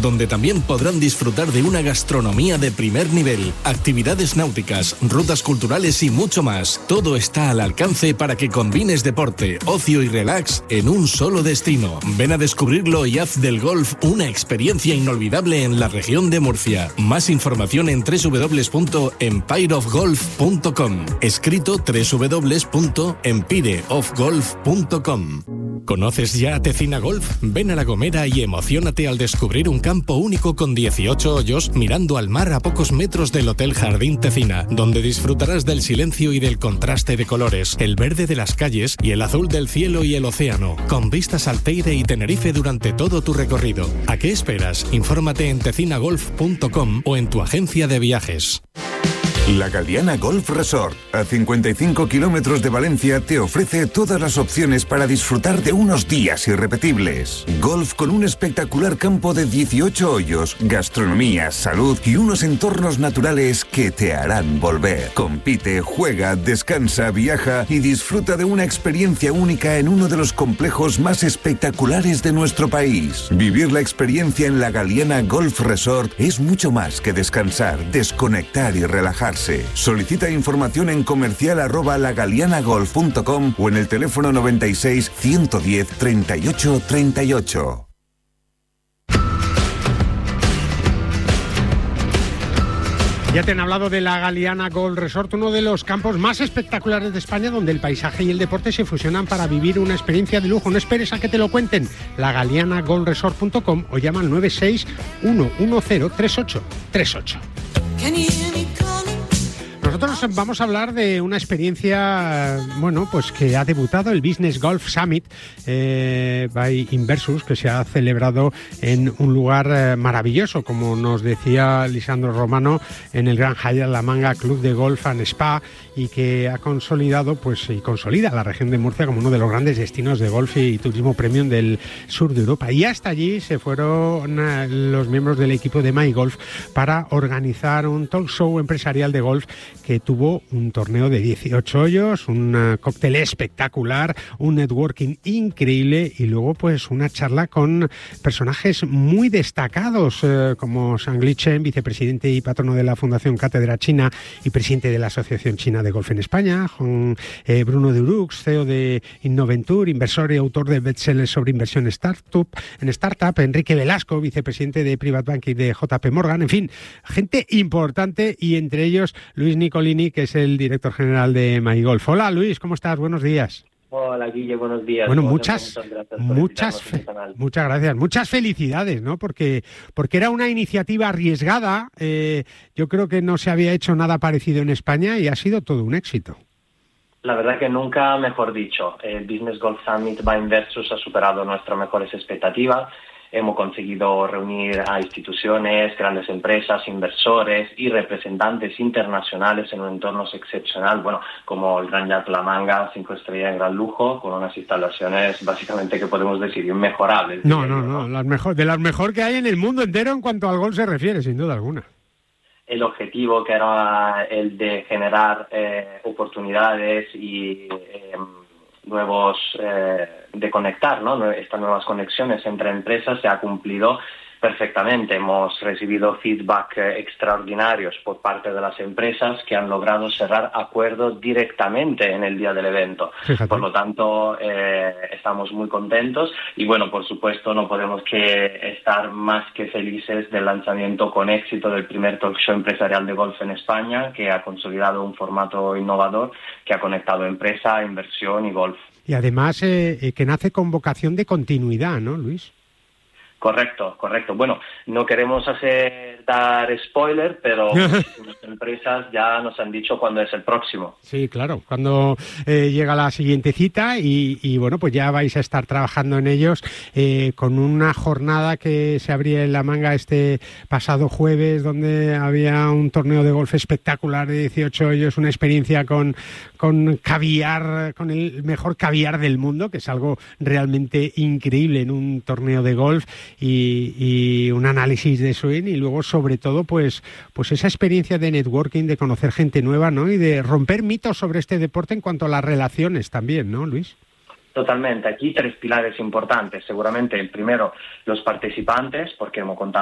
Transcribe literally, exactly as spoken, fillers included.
donde también podrán disfrutar de una gastronomía de primer nivel, actividades náuticas, rutas culturales y mucho más. Todo está al alcance para que combines deporte, ocio y relax en un solo destino. Ven a descubrirlo y haz del golf una experiencia inolvidable en la región de Murcia. Más información en doble u doble u doble u punto empire of golf punto com. Escrito doble u doble u doble u punto empire of golf punto com. ¿Conoces ya Tecina Golf? Ven a La Gomera y emociónate al descubrir un campo único con dieciocho hoyos mirando al mar a pocos metros del Hotel Jardín Tecina, donde disfrutarás del silencio y del contraste de colores, el verde de las calles y el azul del cielo y el océano, con vistas al Teide y Tenerife durante todo tu recorrido. ¿A qué esperas? Infórmate en tecina golf punto com o en tu agencia de viajes. La Galiana Golf Resort, a cincuenta y cinco kilómetros de Valencia, te ofrece todas las opciones para disfrutar de unos días irrepetibles. Golf con un espectacular campo de dieciocho hoyos, gastronomía, salud y unos entornos naturales que te harán volver. Compite, juega, descansa, viaja y disfruta de una experiencia única en uno de los complejos más espectaculares de nuestro país. Vivir la experiencia en la Galiana Golf Resort es mucho más que descansar, desconectar y relajar. Solicita información en comercial arroba lagalianagolf punto com o en el teléfono noventa y seis, ciento diez, treinta y ocho, treinta y ocho. Ya te han hablado de la Galiana Golf Resort, uno de los campos más espectaculares de España, donde el paisaje y el deporte se fusionan para vivir una experiencia de lujo. No esperes a que te lo cuenten. la galiana golf resort punto com o llama al nueve seis uno uno cero tres ocho tres ocho. Nosotros vamos a hablar de una experiencia, bueno, pues que ha debutado el Business Golf Summit eh, by Inversus, que se ha celebrado en un lugar eh, maravilloso, como nos decía Lisandro Romano, en el Gran Hyatt La Manga Club de Golf and Spa, y que ha consolidado, pues, y consolida la región de Murcia como uno de los grandes destinos de golf y turismo premium del sur de Europa. Y hasta allí se fueron eh, los miembros del equipo de MyGolf para organizar un talk show empresarial de golf que tuvo un torneo de dieciocho hoyos, un uh, cóctel espectacular, un networking increíble y luego pues una charla con personajes muy destacados eh, como Shang Li Chen, vicepresidente y patrono de la Fundación Cátedra China y presidente de la Asociación China de Golf en España, con, eh, Bruno Durux, C E O de Innoventure, inversor y autor de bestsellers sobre inversión startup, en startup, Enrique Velasco, vicepresidente de Private Banking de J P Morgan, en fin, gente importante, y entre ellos Luis Nicolini, que es el director general de MyGolf. Hola Luis, ¿cómo estás? Buenos días. Hola Guille, buenos días. Bueno, muchas, muchas, fe- muchas gracias, muchas felicidades, ¿no? Porque, porque era una iniciativa arriesgada. Eh, yo creo que no se había hecho nada parecido en España y ha sido todo un éxito. La verdad que nunca mejor dicho. El Business Golf Summit by Inversus ha superado nuestras mejores expectativas. Hemos conseguido reunir a instituciones, grandes empresas, inversores y representantes internacionales en un entorno excepcional, bueno, como el Gran Hyatt La Manga, cinco estrellas en gran lujo, con unas instalaciones básicamente que podemos decir inmejorables. No, no, no, las mejor, de las mejor que hay en el mundo entero en cuanto al golf se refiere, sin duda alguna. El objetivo que era el de generar eh, oportunidades y eh, nuevos, eh, de conectar, ¿no? Estas nuevas conexiones entre empresas se ha cumplido perfectamente. Hemos recibido feedback eh, extraordinarios por parte de las empresas que han logrado cerrar acuerdos directamente en el día del evento. Fíjate. Por lo tanto, eh, estamos muy contentos y, bueno, por supuesto, no podemos que estar más que felices del lanzamiento con éxito del primer talk show empresarial de golf en España, que ha consolidado un formato innovador que ha conectado empresa, inversión y golf. Y además eh, que nace con vocación de continuidad, ¿no, Luis? Correcto, correcto. Bueno, no queremos hacer dar spoiler, pero muchas empresas ya nos han dicho cuándo es el próximo. Sí, claro, cuando eh, llega la siguiente cita y, y bueno, pues ya vais a estar trabajando en ellos eh, con una jornada que se abría en La Manga este pasado jueves, donde había un torneo de golf espectacular de dieciocho hoyos, una experiencia con, con caviar, con el mejor caviar del mundo, que es algo realmente increíble en un torneo de golf. Y, y un análisis de swing y luego sobre todo pues pues esa experiencia de networking, de conocer gente nueva, ¿no? Y de romper mitos sobre este deporte en cuanto a las relaciones también, ¿no, Luis? Totalmente. Aquí tres pilares importantes. Seguramente el primero, los participantes, porque hemos contado